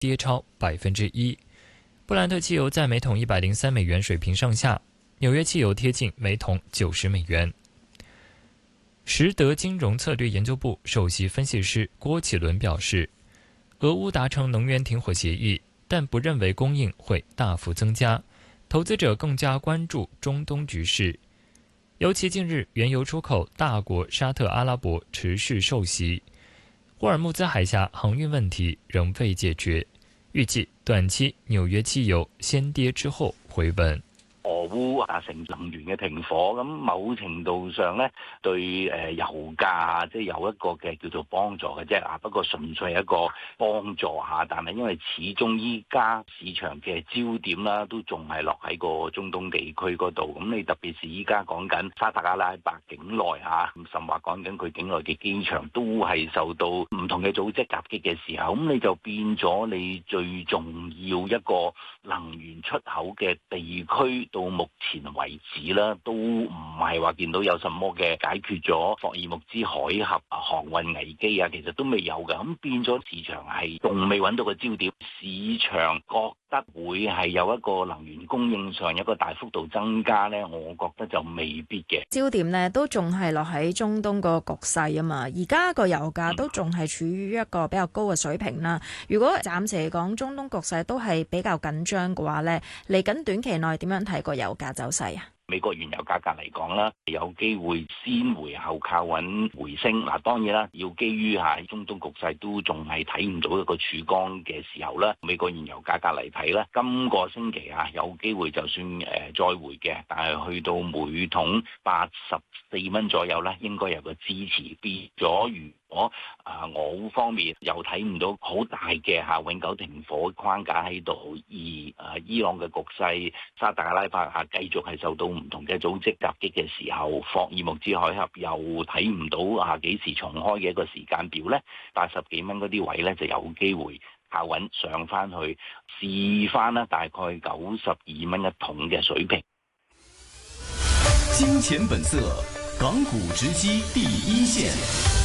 跌超1%。布兰特汽油在每桶103美元水平上下，纽约汽油贴近每桶90美元。实德金融策略研究部首席分析师郭启伦表示，俄乌达成能源停火协议，但不认为供应会大幅增加，投资者更加关注中东局势。尤其近日原油出口大国沙特阿拉伯持续受袭，霍尔木兹海峡航运问题仍未解决，预计短期纽约汽油先跌之后回稳。 俄烏達成能源嘅停火，咁某程度上咧對油價即係有一個嘅叫做幫助嘅啫，不過純粹係一個幫助下，但係因為始終依家市場嘅焦點啦，都仲係落喺個中東地區嗰度，咁你特別是依家講緊沙特阿拉伯境內嚇，甚或講緊佢境內嘅機場都係受到唔同嘅組織襲擊嘅時候，咁你就變咗你最重要一個能源出口嘅地區。到目前為止啦，都唔係話見到有什麼嘅解決咗霍爾木茲海峽航運危機啊，其實都未有嘅。咁變咗市場係仲未揾到個焦點，市場覺得會係有一個能源供應上有一個大幅度增加呢，我覺得就未必嘅。 焦點呢都仲係落喺中東個局勢啊嘛，而家個油價都仲係處於一個比較高嘅水平啦。如果暫時嚟講，中東局勢都係比較緊張嘅話呢，嚟緊短期內點樣睇個油價走勢啊？ 美國原油價格嚟講啦，有機會先回後靠穩回升。嗱，當然啦，要基於中東局勢都仲係睇唔到一個曙光嘅時候啦，美國原油價格嚟睇咧，今個星期有機會就算再回嘅，但係去到每桶84蚊左右咧，應該有個支持。變咗如果俄烏方面又睇唔到好大嘅永久停火框架喺度，而伊朗嘅局勢、沙特阿拉伯繼續係受到唔同嘅組織襲擊嘅時候，霍爾木茲海峽又睇唔到幾時重開嘅一個時間表咧，80幾蚊嗰啲位咧就有機會靠穩上翻去試翻啦，大概92蚊一桶嘅水平。 金錢本色，港股直擊第一線。